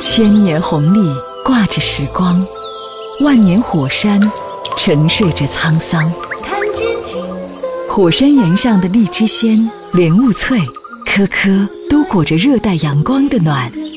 千年红历挂着时光，万年火山沉睡着沧桑。火山岩上的荔枝鲜、莲雾脆，颗颗都裹着热带阳光的暖。